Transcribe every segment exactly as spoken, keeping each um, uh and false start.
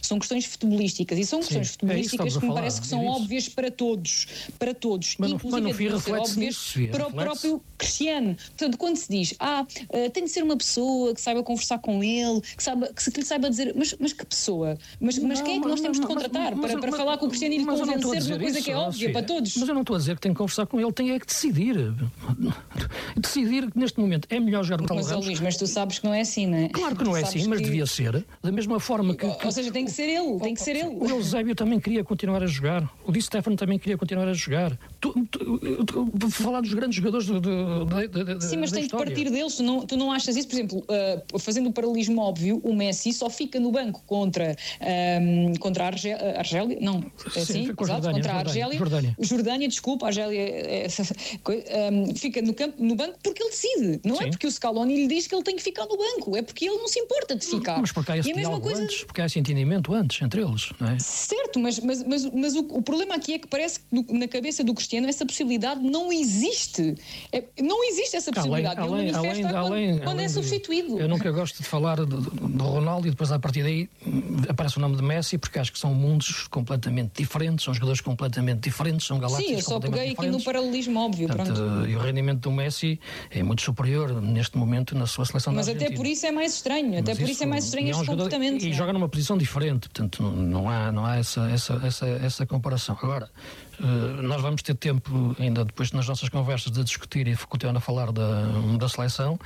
são questões futebolísticas, e são questões Sim, futebolísticas é que me falar, parece que são é óbvias para todos, para todos, mas não, inclusive mas no fim deviam ser reflete-se óbvias nisso, Sofia, para o reflete-se. próprio Cristiano. Portanto, quando se diz, ah, uh, tem de ser uma pessoa que saiba conversar com ele, que, saiba, que, se, que lhe saiba dizer, mas, mas que pessoa? Mas, mas Não, quem é que nós temos de mas- contratar mas- para, para mas- falar com o Cristiano e lhe mas eu não estou a convencer de uma dizer coisa isso, que é ó, óbvia Sofia. para todos? Mas eu não estou a dizer que tem que conversar com ele, tem é que decidir. Decidir que neste momento é melhor jogar com o Mas, ó, Ramos. Luís, mas tu sabes que não é assim, não é? Claro que não é Tu assim, sabes mas que- devia ser. Da mesma forma que... que Ou seja, tem que ser ele, tem que ser ele. o Eusébio também queria continuar a jogar. O Di Stéfano também queria continuar a jogar. Tu, tu, tu, tu, falar dos grandes jogadores do, do, da, da, da, Sim, mas da tem de história. partir deles. Tu não, tu não achas isso? Por exemplo, uh, fazendo o paralelismo óbvio, o Messi só fica no banco contra, um, contra a Argé- a Argélia. Não, é Sim, assim? com a Exato, Jordânia, contra a Jordânia, Argélia. Jordânia. Jordânia, desculpa, a Argélia é, é, um, fica no, campo, no banco porque ele decide. Não Sim. é porque o Scaloni lhe diz que ele tem que ficar no banco. É porque ele não se importa de ficar. Mas porque há esse E a mesma diálogo coisa... antes, porque há esse entendimento antes, entre eles, não é? Certo, mas, mas, mas, mas o, o problema aqui é que parece que no, na cabeça do Cristiano essa possibilidade não existe. É, não existe essa possibilidade. Além, Ele além, manifesta além, quando, além, quando além é de- substituído. Eu nunca gosto de falar do, do Ronaldo e depois a partir daí hum, aparece o nome de Messi, porque acho que são mundos completamente diferentes, são jogadores completamente diferentes, são galáxias Sim, eu só completamente peguei aqui no diferentes. paralelismo óbvio. Portanto, Pronto. e o rendimento do Messi é muito superior neste momento na sua seleção Mas da até Argentina. por isso é mais estranho. Até Mas por isso é mais estranho é um este jogador- comportamento. E não é? joga numa posição diferente, portanto não, não há, não há essa, essa, essa, essa comparação. Agora, eh, nós vamos ter tempo ainda depois nas nossas conversas de discutir e continuar a falar da, da seleção.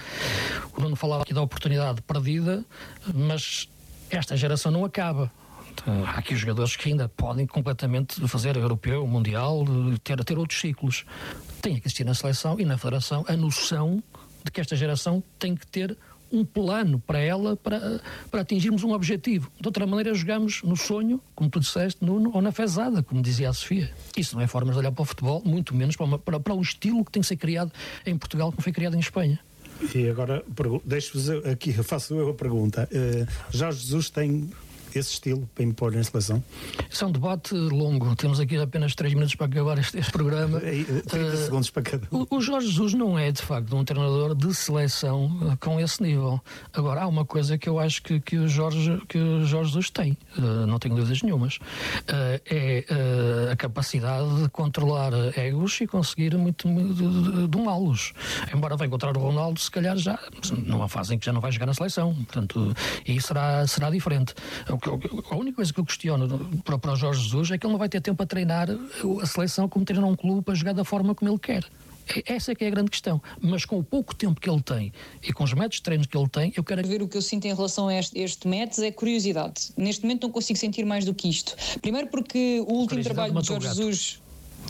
O Nuno falava aqui da oportunidade perdida, mas esta geração não acaba. Então, há aqui jogadores que ainda podem completamente fazer europeu, mundial, ter, ter outros ciclos. Tem que existir na seleção e na federação a noção de que esta geração tem que ter um plano para ela, para, para atingirmos um objetivo. De outra maneira, jogamos no sonho, como tu disseste, Nuno, ou na fezada, como dizia a Sofia. Isso não é forma de olhar para o futebol, muito menos para, uma, para, para um estilo que tem que ser criado em Portugal, como foi criado em Espanha. E agora, pergu- deixo-vos eu- aqui, eu faço eu a pergunta. Uh, Jorge Jesus tem esse estilo para impor na seleção? Isso é um debate longo. Temos aqui apenas três minutos para acabar este, este programa. Eh, trinta Uh, segundos para cada um. O, o Jorge Jesus não é, de facto, um treinador de seleção uh, com esse nível. Agora, há uma coisa que eu acho que, que, o, Jorge, que o Jorge Jesus tem, uh, não tenho dúvidas nenhumas, uh, é uh, a capacidade de controlar egos e conseguir muito, muito de- de- domá-los. Embora vai encontrar o Ronaldo, se calhar já numa fase em que já não vai jogar na seleção. Portanto, e será, será diferente. O que eu- A única coisa que eu questiono para, para o Jorge Jesus é que ele não vai ter tempo a treinar a seleção como treinar um clube para jogar da forma como ele quer. É- Essa é que é a grande questão. Mas com o pouco tempo que ele tem e com os métodos de treino que ele tem, eu quero... Ver o que eu sinto em relação a este, este método é curiosidade. Neste momento não consigo sentir mais do que isto. Primeiro porque o último Curiosidade trabalho de matou o Jorge gato. Jesus...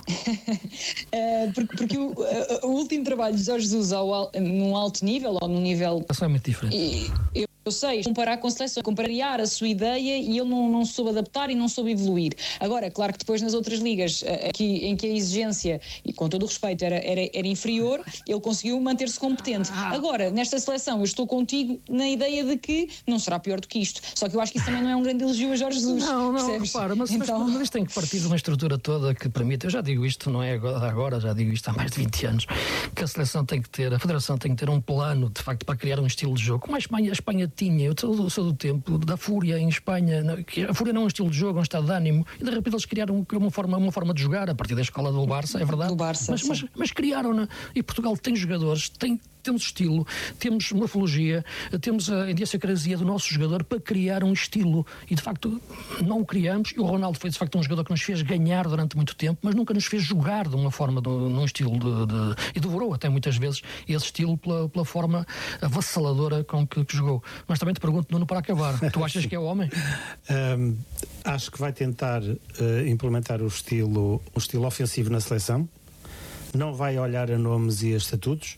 Eh, porque porque o, eh, o último trabalho de Jorge Jesus ao, al- num alto nível, ou num nível... Essa é muito diferente. E eu, eu sei, comparar com seleção, contrariar a sua ideia e ele não, não soube adaptar e não soube evoluir. Agora, claro que depois nas outras ligas eh, aqui, em que a exigência, e com todo o respeito, era, era, era inferior, ele conseguiu manter-se competente. Agora, nesta seleção, eu estou contigo na ideia de que não será pior do que isto. Só que eu acho que isso também não é um grande elogio a Jorge Jesus. Não, não, percebes? repara, mas, então... mas, mas isto tem que partir de uma estrutura toda que permite, eu já digo isto, não é agora, agora, já digo isto há mais de vinte anos, que a seleção tem que ter, a Federação tem que ter um plano, de facto, para criar um estilo de jogo, como a Espanha, a Espanha tinha, eu sou, sou do tempo da Fúria em Espanha, não- que a Fúria não é um estilo de jogo, é um estado de ânimo, e de repente eles criaram uma forma, uma forma de jogar, a partir da escola do Barça, é verdade, Do Barça, mas, sim. mas, mas criaram-na, e Portugal tem jogadores, tem temos estilo, temos morfologia, temos a idiosincrasia do nosso jogador para criar um estilo e de facto não o criamos. E o Ronaldo foi de facto um jogador que nos fez ganhar durante muito tempo, mas nunca nos fez jogar de uma forma, de, num estilo de, de, e devorou até muitas vezes esse estilo pela, pela forma avassaladora com que, que jogou. Mas também te pergunto, Nuno, para acabar, tu achas que é homem? Um, acho que vai tentar uh, implementar o estilo, o estilo ofensivo na seleção, não vai olhar a nomes e a estatutos.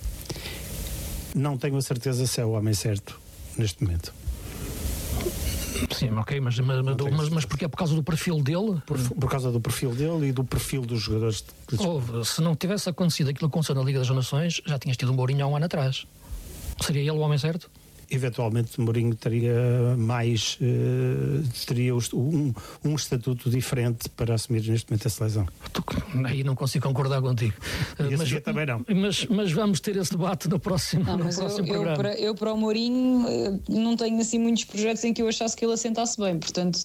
Não tenho a certeza se é o homem certo neste momento. Sim, ok, mas, mas, mas, mas porque é por causa do perfil dele? Por, por causa do perfil dele e do perfil dos jogadores que Houve, se não tivesse acontecido aquilo que aconteceu na Liga das Nações, já tinhas tido um Mourinho há um ano atrás. Seria ele o homem certo? eventualmente Mourinho teria mais uh, teria um, um estatuto diferente para assumir neste momento a seleção. Aí não consigo concordar contigo. E mas, também não. Mas, mas vamos ter esse debate no próximo, não, no mas próximo eu, programa. Eu para, eu para o Mourinho não tenho assim muitos projetos em que eu achasse que ele assentasse bem, portanto